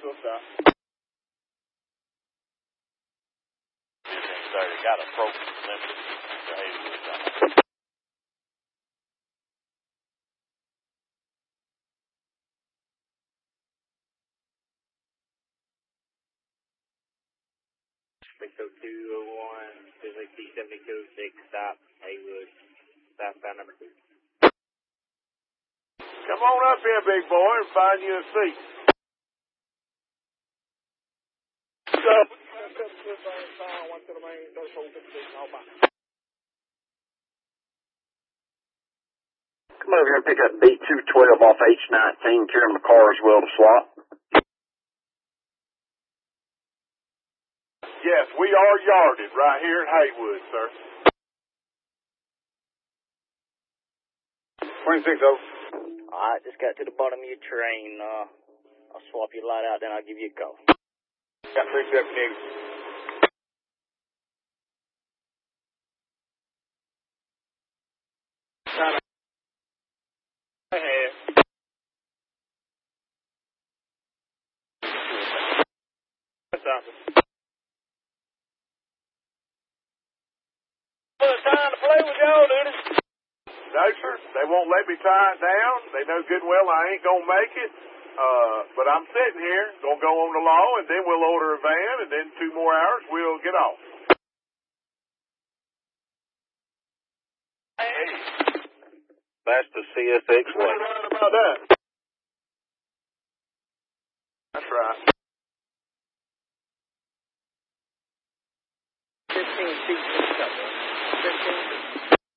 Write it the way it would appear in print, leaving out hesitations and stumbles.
we'll stop. They got a program limited to Haywood. So 201, Disney T-7206, stop, Haywood, southbound number 2. Come on up here, big boy, and find you a seat. So, come over here and pick up B212 off H19, carry them to Carswell to swap. yes, we are yarded right here in Haywood, sir. 26 over. Alright, just got to the bottom of your train. I'll swap your light out, then I'll give you a call. Got 37 negative. Time to play with y'all, dude. No, sir. They won't let me tie it down. They know good and well I ain't going to make it. But I'm sitting here, going to go on the law, and then we'll order a van, and then 2 more hours, we'll get off. That's the CSX way. What about that?